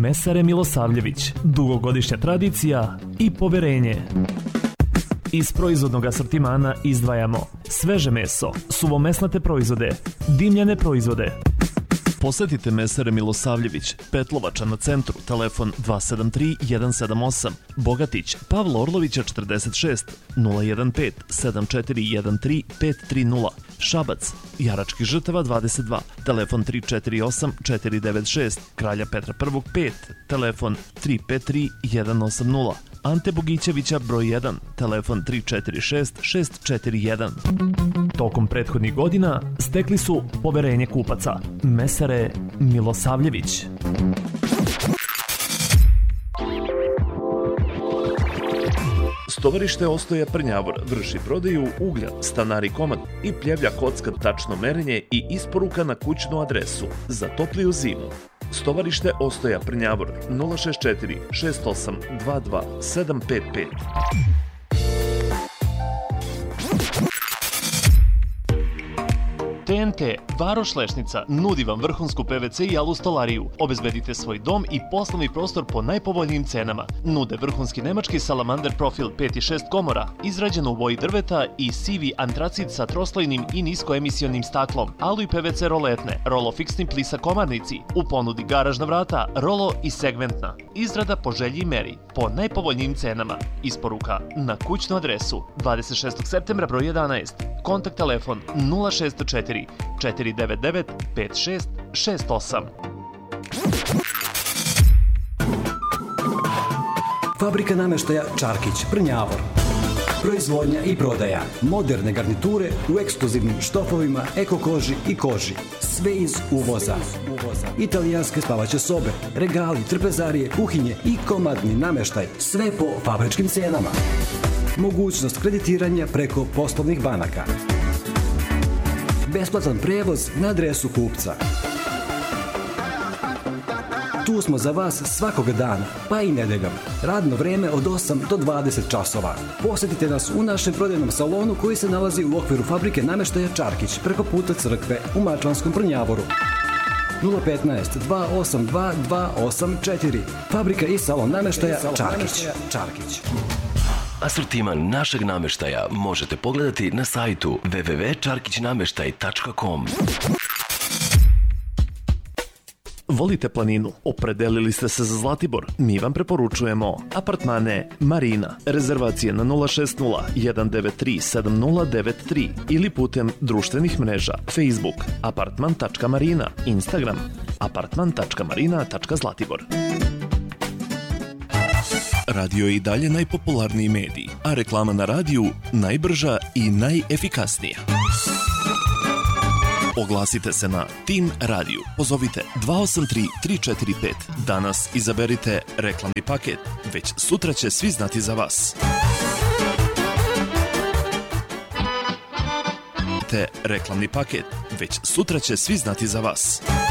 Mesare Milosavljević, dugogodišnja tradicija i poverenje. Iz proizvodnog asortimana izdvajamo sveže meso, suvomesnate proizvode, dimljene proizvode. Posetite Mesare Milosavljević, Petlovača na centru, telefon 273 178, Bogatić, Pavla Orlovića 46, 015 7413 530, Šabac, Jarački Žrtava 22, telefon 348 496, Kralja Petra I 5, telefon 353 180, Ante Bogićevića broj 1, telefon 346 641. Tokom prethodnih godina stekli su poverenje kupaca. Mesare Milosavljević. Stovarište Ostoja Prnjavor vrši prodaju uglja, stanari komad i pljevlja kocka, tačno merenje i isporuka na kućnu adresu za topliju zimu. Stovarište Ostoja Prnjavor 064 68 22 755. TNT Varoš Lešnica nudi vam vrhunsku PVC i alu stolariju. Obezbedite svoj dom i poslovni prostor po najpovoljnijim cenama. Nude vrhunski nemački salamander profil 5 i 6 komora, izrađeno u boji drveta i sivi antracit sa troslojnim i niskoemisionim staklom, alu i PVC roletne, rolo fiksni plisa komarnici, u ponudi garažna vrata, rolo i segmentna. Izrada po želji i meri, po najpovoljnijim cenama. Isporuka na kućnu adresu 26. septembra broj 11. Kontakt telefon 064 499 5668. Fabrika nameštaja Čarkić, Prnjavor. Proizvodnja i prodaja moderne garniture u ekskluzivnim štofovima, eko koži i koži. Sve iz uvoza. Italijanske spavaće sobe, regali, trpezarije, kuhinje i komadni nameštaj. Sve po fabričkim cenama. Mogućnost kreditiranja preko poslovnih banaka. Besplatan prevoz na adresu kupca. Tu smo za vas svakoga dana, pa i nedeljom. Radno vreme od 8 do 20 časova. Posjetite nas u našem prodajnom salonu koji se nalazi u okviru fabrike nameštaja Čarkić, preko puta crkve u Mačvanskom Prnjavoru. 015 282 284. Fabrika i salon nameštaja Čarkić. Asortiman našeg nameštaja možete pogledati na sajtu www.čarkićnameštaj.com. Volite planinu? Opredelili ste se za Zlatibor? Mi vam preporučujemo apartmane Marina. Rezervacije na 060 193 7093 ili putem društvenih mreža Facebook apartman.marina, Instagram apartman.marina.zlatibor. Radio je i dalje najpopularniji medij, a reklama na radiju najbrža i najefikasnija. Oglasite se na Tim Radio. Pozovite 283 345. Danas izaberite reklamni paket. Već sutra će svi znati za vas. Reklamni paket. Već sutra će svi znati za vas.